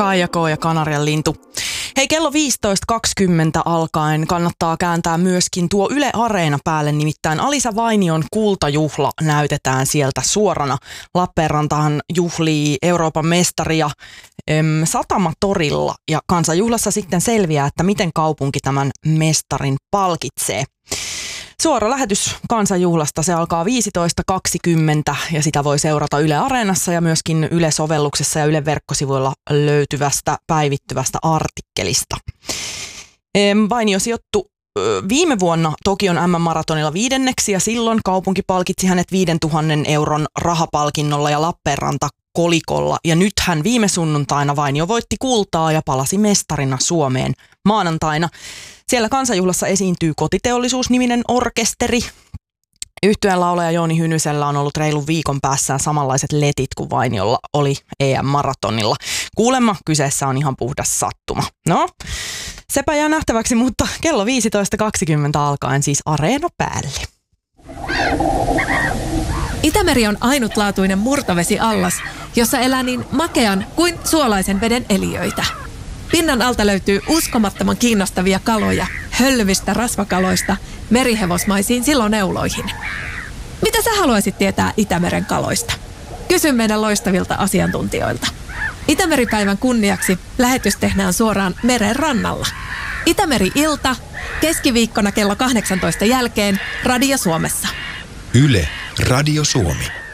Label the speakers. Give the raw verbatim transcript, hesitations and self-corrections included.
Speaker 1: Kaija K. ja Kanarian lintu. Hei, kello viisitoista kaksikymmentä alkaen kannattaa kääntää myöskin tuo Yle Areena päälle, nimittäin Alisa Vainion kultajuhla näytetään sieltä suorana. Lappeenrantahan juhlii Euroopan mestaria äm, Satamatorilla ja kansanjuhlassa sitten selviää, että miten kaupunki tämän mestarin palkitsee. Suora lähetys kansanjuhlasta, se alkaa viisitoista kaksikymmentä ja sitä voi seurata Yle Areenassa ja myöskin Yle-sovelluksessa ja Yle verkkosivuilla löytyvästä päivittyvästä artikkelista. Vainio sijoittui viime vuonna Tokion M M-maratonilla viidenneksi ja silloin kaupunki palkitsi hänet viidentuhannen euron rahapalkinnolla ja Lappeenranta kolikolla. Ja nythän viime sunnuntaina Vainio voitti kultaa ja palasi mestarina Suomeen maanantaina. Siellä kansanjuhlassa esiintyy Kotiteollisuus-niminen orkesteri. Yhtyeen laulaja Jouni Hynysellä on ollut reilun viikon päässään samanlaiset letit kuin Vainiolla oli E M-maratonilla. Kuulemma kyseessä on ihan puhdas sattuma. No, sepä jää nähtäväksi, mutta kello viisitoista kaksikymmentä alkaen siis Areena päälle.
Speaker 2: Itämeri on ainutlaatuinen murtovesiallas, jossa elää niin makean kuin suolaisen veden eliöitä. Pinnan alta löytyy uskomattoman kiinnostavia kaloja, hölvistä rasvakaloista, merihevosmaisiin siloneuloihin. Mitä sä haluaisit tietää Itämeren kaloista? Kysy meidän loistavilta asiantuntijoilta. Itämeripäivän kunniaksi lähetys tehdään suoraan meren rannalla. Itämeri-ilta, keskiviikkona kello kahdeksantoista jälkeen Radio Suomessa.
Speaker 3: Yle, Radio Suomi.